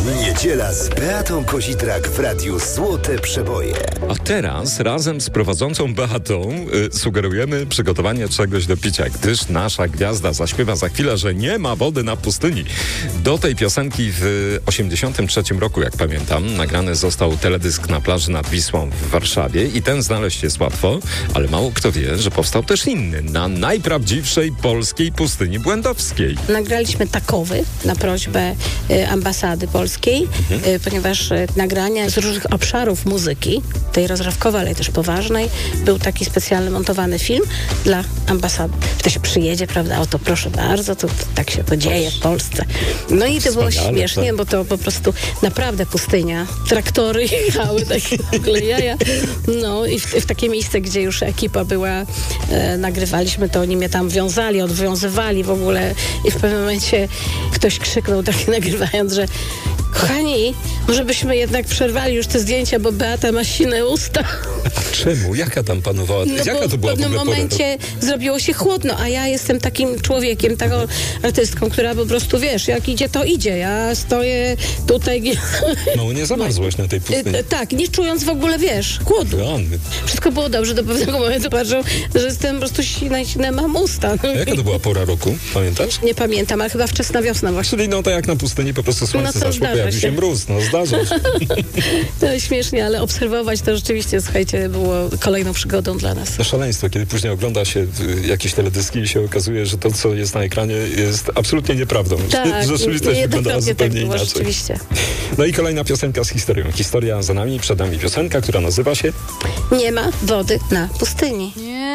Niedziela z Beatą Kozidrak w Radiu Złote Przeboje. A teraz razem z prowadzącą Beatą sugerujemy przygotowanie czegoś do picia, gdyż nasza gwiazda zaśpiewa za chwilę, że nie ma wody na pustyni. Do tej piosenki w 1983 roku, jak pamiętam, nagrany został teledysk na plaży nad Wisłą w Warszawie i ten znaleźć jest łatwo, ale mało kto wie, że powstał też inny, na najprawdziwszej polskiej pustyni błędowskiej. Nagraliśmy takowy na prośbę ambasady polskiej, ponieważ nagrania z różnych obszarów muzyki, tej rozrywkowej, ale też poważnej, był taki specjalny montowany film dla ambasady. Kto się przyjedzie, prawda, o to proszę bardzo, to tak się to dzieje w Polsce. No i to było śmiesznie, bo to po prostu naprawdę pustynia. Traktory jechały, takie w ogóle jaja. No i w takie miejsce, gdzie już ekipa była, nagrywaliśmy to, oni mnie tam wiązali, odwiązywali w ogóle i w pewnym momencie ktoś krzyknął tak nagrywając, że kochani, może byśmy jednak przerwali już te zdjęcia, bo Beata ma sine usta. A czemu? Jaka tam panowała? Jaka to była w pewnym momencie zrobiło się chłodno, a ja jestem takim człowiekiem, taką artystką, która po prostu, wiesz, jak idzie, to idzie. Ja stoję tutaj... No nie zamarzłaś na tej pustyni. Tak, nie czując w ogóle, wiesz, chłodu. Rany. Wszystko było dobrze, do pewnego momentu patrzą, że jestem po prostu sine, mam usta. A jaka to była pora roku? Pamiętasz? Nie pamiętam, ale chyba wczesna wiosna właśnie. Czyli no tak jak na pustyni po prostu słońce zaszło, pojawił się mróz. No zdarza się. No śmiesznie, ale obserwować to rzeczywiście, słuchajcie, było kolejną przygodą dla nas. No szaleństwo, kiedy później ogląda się jakieś teledyski i się okazuje, że to, co jest na ekranie, jest absolutnie nieprawdą. Tak, rzeczywistość wyglądała zupełnie tak było, inaczej. Rzeczywiście. No i kolejna piosenka z historią. Historia za nami, przed nami piosenka, która nazywa się Nie ma wody na pustyni.